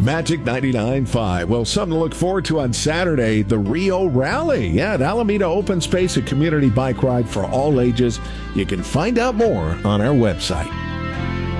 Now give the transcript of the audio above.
Magic 99.5. Well, something to look forward to on Saturday, the Rio Rally. Yeah, at Alameda Open Space, a community bike ride for all ages. You can find out more on our website.